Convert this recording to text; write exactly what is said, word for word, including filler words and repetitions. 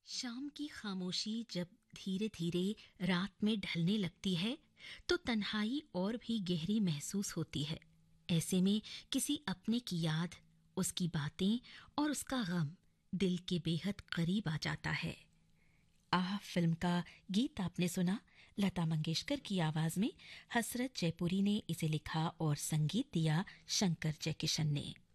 शाम की खामोशी जब धीरे धीरे रात में ढलने लगती है तो तन्हाई और भी गहरी महसूस होती है। ऐसे में किसी अपने की याद, उसकी बातें और उसका गम दिल के बेहद करीब आ जाता है। आह फिल्म का गीत आपने सुना। लता मंगेशकर की आवाज में हसरत जयपुरी ने इसे लिखा और संगीत दिया शंकर जयकिशन ने।